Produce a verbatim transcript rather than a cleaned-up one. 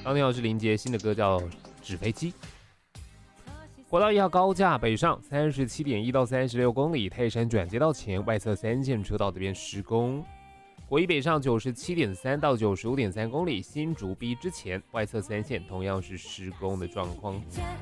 刚听到是林杰新的歌叫《纸飞机》。国道一号高架北上三十七点一到三十六公里，泰山转接道前外侧三线车道这边施工。国一北上九十七点三到九十五点三公里，新竹 B 之前外侧三线同样是施工的状况。